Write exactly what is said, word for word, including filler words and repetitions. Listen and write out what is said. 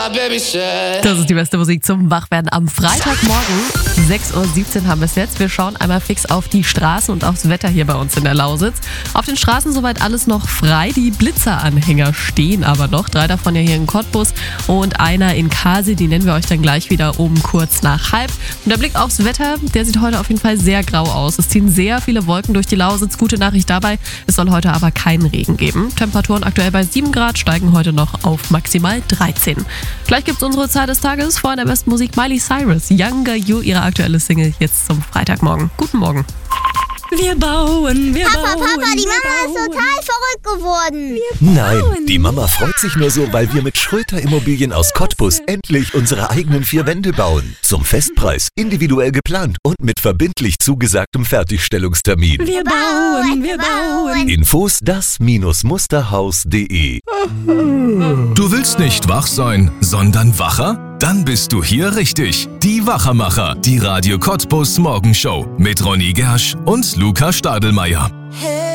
Das ist die beste Musik zum Wachwerden am Freitagmorgen. sechs Uhr siebzehn haben wir es jetzt. Wir schauen einmal fix auf die Straßen und aufs Wetter hier bei uns in der Lausitz. Auf den Straßen soweit alles noch frei. Die Blitzeranhänger stehen aber noch. Drei davon ja hier in Cottbus und einer in Kassel. Die nennen wir euch dann gleich wieder um kurz nach halb. Und der Blick aufs Wetter, der sieht heute auf jeden Fall sehr grau aus. Es ziehen sehr viele Wolken durch die Lausitz. Gute Nachricht dabei, es soll heute aber keinen Regen geben. Temperaturen aktuell bei sieben Grad, steigen heute noch auf maximal dreizehn. Gleich gibt es unsere Zeit des Tages. Vor der besten Musik Miley Cyrus, Younger You, ihre aktuelle Single jetzt zum Freitagmorgen. Guten Morgen. Wir bauen, wir Papa, bauen. Papa, die wir Mama bauen. ist total verrückt geworden. Nein, die Mama freut sich nur so, weil wir mit Schröter Immobilien aus Cottbus endlich unsere eigenen vier Wände bauen. Zum Festpreis, individuell geplant und mit verbindlich zugesagtem Fertigstellungstermin. Wir bauen, wir bauen. Infos das Musterhaus punkt de. Du willst nicht wach sein, sondern wacher? Dann bist du hier richtig. Die Wachermacher, die Radio Cottbus Morgenshow mit Ronny Gersch und Luca Stadelmeier.